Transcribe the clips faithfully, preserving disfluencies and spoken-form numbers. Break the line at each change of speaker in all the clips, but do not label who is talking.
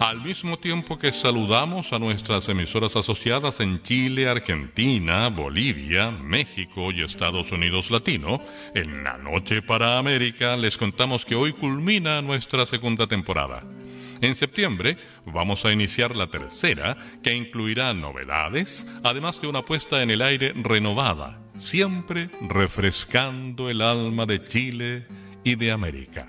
Al mismo tiempo que saludamos a nuestras emisoras asociadas en Chile, Argentina, Bolivia, México y Estados Unidos Latino, en La Noche para América les contamos que hoy culmina nuestra segunda temporada. En septiembre vamos a iniciar la tercera, que incluirá novedades, además de una puesta en el aire renovada, siempre refrescando el alma de Chile y de América.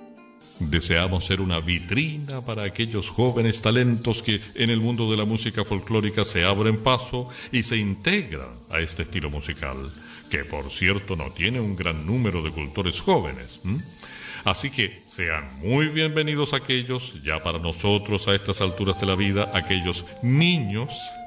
Deseamos ser una vitrina para aquellos jóvenes talentos que en el mundo de la música folclórica se abren paso y se integran a este estilo musical, que por cierto no tiene un gran número de cultores jóvenes. ¿Mm? Así que sean muy bienvenidos aquellos, ya para nosotros a estas alturas de la vida, aquellos niños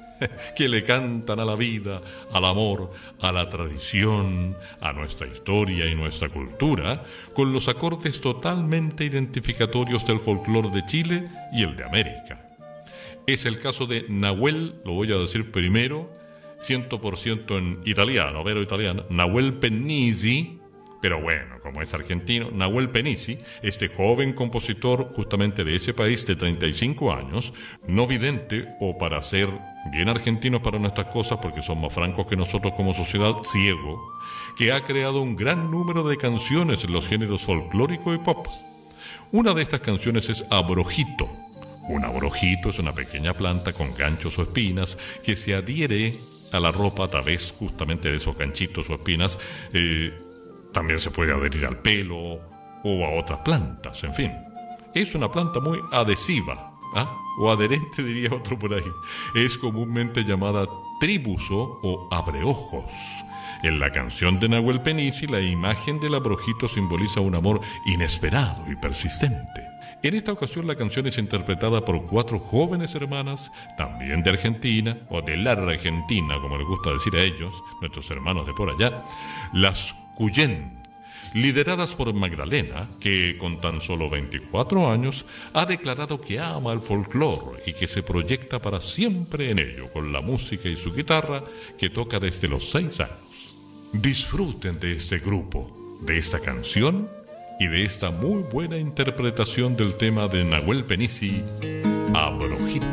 que le cantan a la vida, al amor, a la tradición, a nuestra historia y nuestra cultura, con los acordes totalmente identificatorios del folclore de Chile y el de América. Es el caso de Nahuel, lo voy a decir primero, cien por ciento en italiano, vero italiano, Nahuel Pennisi, pero bueno, como es argentino, Nahuel Pennisi, este joven compositor justamente de ese país de treinta y cinco años, no vidente o para ser bien argentinos para nuestras cosas, porque son más francos que nosotros como sociedad, ciego, que ha creado un gran número de canciones en los géneros folclórico y pop. Una de estas canciones es Abrojito. Un abrojito es una pequeña planta con ganchos o espinas que se adhiere a la ropa a través justamente de esos ganchitos o espinas. Eh, también se puede adherir al pelo o a otras plantas, en fin. Es una planta muy adhesiva. ¿Ah? O adherente diría otro por ahí. Es comúnmente llamada tríbuso o abreojos. En la canción de Nahuel Pennisi, la imagen del abrojito simboliza un amor inesperado y persistente. En esta ocasión la canción es interpretada por cuatro jóvenes hermanas, también de Argentina, o de la Argentina, como les gusta decir a ellos, nuestros hermanos de por allá, las Cuyén, lideradas por Magdalena, que con tan solo veinticuatro años ha declarado que ama el folclore y que se proyecta para siempre en ello, con la música y su guitarra que toca desde los seis años. Disfruten de este grupo, de esta canción y de esta muy buena interpretación del tema de Nahuel Pennisi, Abrojito.